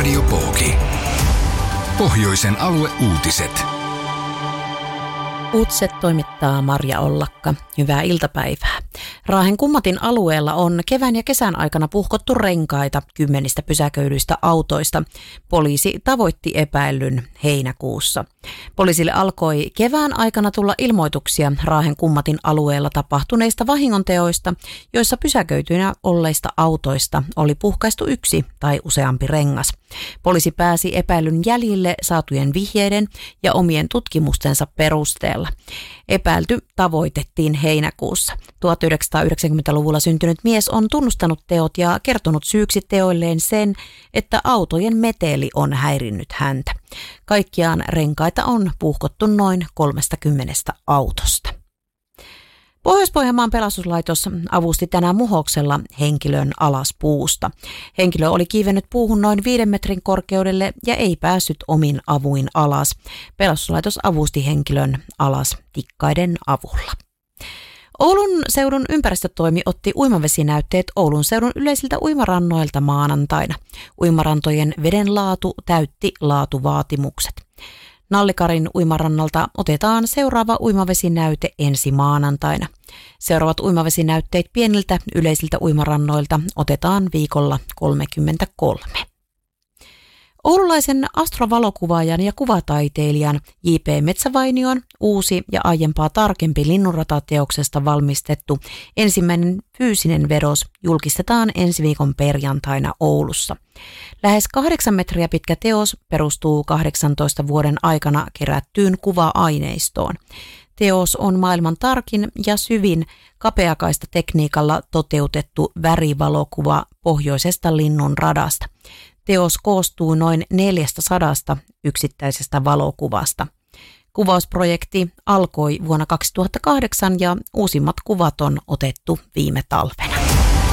Radiopooki. Pohjoisen alueuutiset. Uutiset toimittaa Marja Ollakka. Hyvää iltapäivää. Raahen Kummatin alueella on kevään ja kesän aikana puhkottu renkaita 10 pysäköidyistä autoista. Poliisi tavoitti epäillyn heinäkuussa. Poliisille alkoi kevään aikana tulla ilmoituksia Raahen Kummatin alueella tapahtuneista vahingonteoista, joissa pysäköityinä olleista autoista oli puhkaistu yksi tai useampi rengas. Poliisi pääsi epäilyn jäljille saatujen vihjeiden ja omien tutkimustensa perusteella. Epäilty tavoitettiin heinäkuussa. 1990-luvulla syntynyt mies on tunnustanut teot ja kertonut syyksi teoilleen sen, että autojen meteli on häirinnyt häntä. Kaikkiaan renkaita on puhkottu noin 30 autosta. Pohjois-Pohjanmaan pelastuslaitos avusti tänään Muhoksella henkilön alas puusta. Henkilö oli kiivennyt puuhun noin 5 metrin korkeudelle ja ei päässyt omin avuin alas. Pelastuslaitos avusti henkilön alas tikkaiden avulla. Oulun seudun ympäristötoimi otti uimavesinäytteet Oulun seudun yleisiltä uimarannoilta maanantaina. Uimarantojen veden laatu täytti laatuvaatimukset. Nallikarin uimarannalta otetaan seuraava uimavesinäyte ensi maanantaina. Seuraavat uimavesinäytteet pieniltä yleisiltä uimarannoilta otetaan viikolla 33. Oululaisen astrovalokuvaajan ja kuvataiteilijan J.P. Metsävainion uusi ja aiempaa tarkempi linnunratateoksesta valmistettu ensimmäinen fyysinen vedos julkistetaan ensi viikon perjantaina Oulussa. Lähes 8 metriä pitkä teos perustuu 18 vuoden aikana kerättyyn kuva-aineistoon. Teos on maailman tarkin ja syvin kapeakaista tekniikalla toteutettu värivalokuva pohjoisesta linnunradasta. Teos koostuu noin 400 yksittäisestä valokuvasta. Kuvausprojekti alkoi vuonna 2008 ja uusimmat kuvat on otettu viime talvena.